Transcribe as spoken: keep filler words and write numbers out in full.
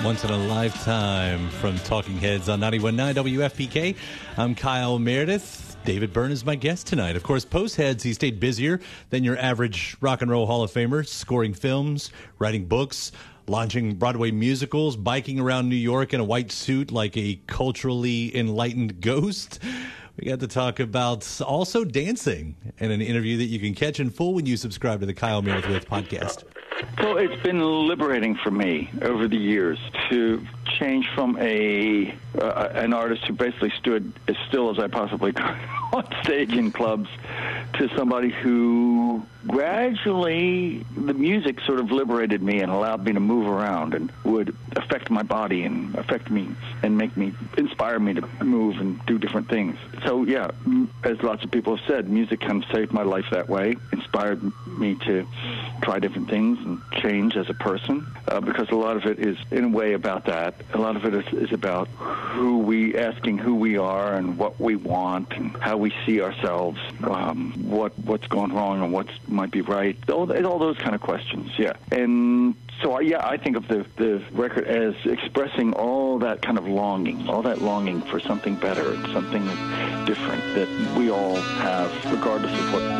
Once in a Lifetime from Talking Heads on ninety-one point nine W F P K. I'm Kyle Meredith. David Byrne is my guest tonight. Of course, post-Heads, he stayed busier than your average rock and roll Hall of Famer, scoring films, writing books, launching Broadway musicals, biking around New York in a white suit like a culturally enlightened ghost. We got to talk about also dancing in an interview that you can catch in full when you subscribe to the Kyle Meredith podcast. So it's been liberating for me over the years to change from a uh, an artist who basically stood as still as I possibly could on stage in clubs to somebody who gradually the music sort of liberated me and allowed me to move around and would affect my body and affect me and make me inspire me to move and do different things. So yeah, as lots of people have said, music kind of saved my life that way, inspired me to try different things and change as a person, uh, because a lot of it is in a way about that. A lot of it is, is about who we, asking who we are and what we want and how we see ourselves, um, what what's going wrong and what might be right, all, all those kind of questions, yeah. And so, yeah, I think of the, the record as expressing all that kind of longing, all that longing for something better, something different that we all have, regardless of what